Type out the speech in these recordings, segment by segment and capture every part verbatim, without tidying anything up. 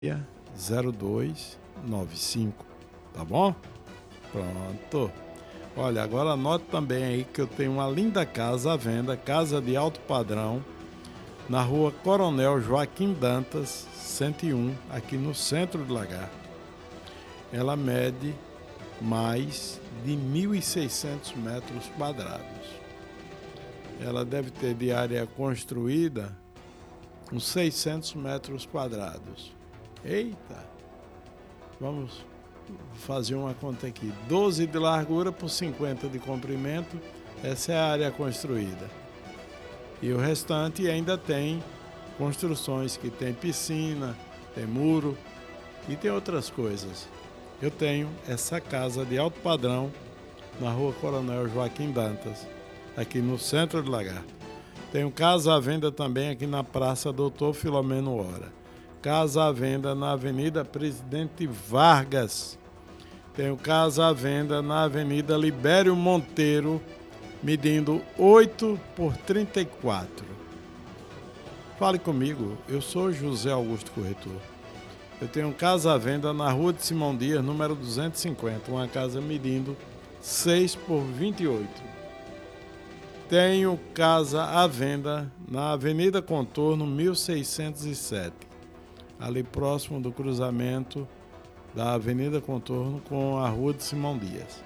zero dois nove cinco, tá bom? Pronto. Olha, agora anote também aí que eu tenho uma linda casa à venda, casa de alto padrão, na rua Coronel Joaquim Dantas, cento e um, aqui no centro de Lagarto. Ela mede mais de mil e seiscentos metros quadrados. Ela deve ter de área construída uns seiscentos metros quadrados. Eita! Vamos fazer uma conta aqui. doze de largura por cinquenta de comprimento. Essa é a área construída. E o restante ainda tem construções que tem piscina, tem muro e tem outras coisas. Eu tenho essa casa de alto padrão na rua Coronel Joaquim Dantas, aqui no centro de Lagarto. Tenho casa à venda também aqui na Praça Doutor Filomeno Hora. Casa à venda na Avenida Presidente Vargas. Tenho casa à venda na Avenida Libério Monteiro, medindo oito por trinta e quatro. Fale comigo, eu sou José Augusto Corretor. Eu tenho casa à venda na Rua de Simão Dias, número duzentos e cinquenta, uma casa medindo seis por vinte e oito. Tenho casa à venda na Avenida Contorno mil seiscentos e sete, ali próximo do cruzamento da Avenida Contorno com a Rua de Simão Dias.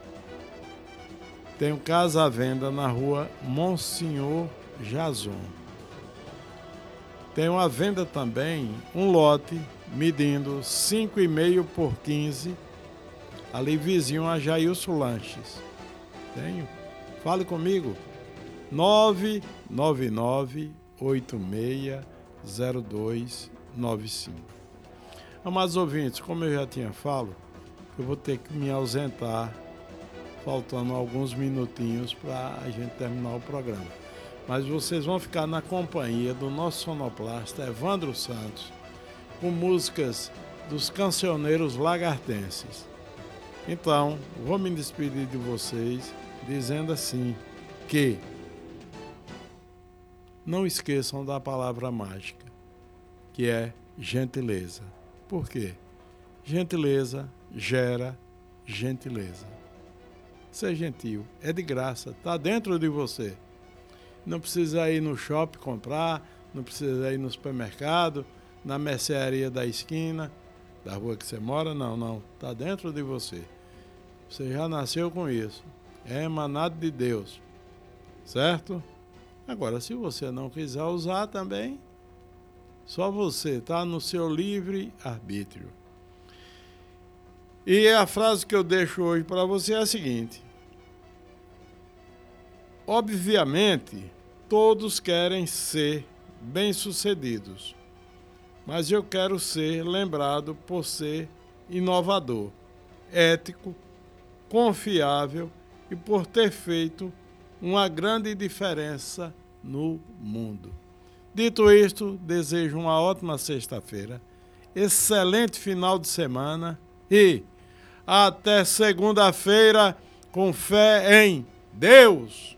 Tenho casa à venda na Rua Monsenhor Jason. Tenho à venda também um lote medindo cinco e meio por quinze, ali vizinho a Jailson Lanches. Tenho? Fale comigo. nove nove nove oito seis zero dois nove cinco. Amados ouvintes, como eu já tinha falado, eu vou ter que me ausentar, faltando alguns minutinhos para a gente terminar o programa. Mas vocês vão ficar na companhia do nosso sonoplasta Evandro Santos, com músicas dos cancioneiros lagartenses. Então, vou me despedir de vocês dizendo assim, que não esqueçam da palavra mágica, que é gentileza. Por quê? Gentileza gera gentileza. Ser gentil é de graça, está dentro de você. Não precisa ir no shopping comprar, não precisa ir no supermercado, na mercearia da esquina, da rua que você mora, não, não. Está dentro de você. Você já nasceu com isso. É emanado de Deus. Certo? Agora, se você não quiser usar também, só você, está no seu livre arbítrio. E a frase que eu deixo hoje para você é a seguinte: obviamente, todos querem ser bem-sucedidos, mas eu quero ser lembrado por ser inovador, ético, confiável e por ter feito uma grande diferença no mundo. Dito isto, desejo uma ótima sexta-feira, excelente final de semana e até segunda-feira com fé em Deus.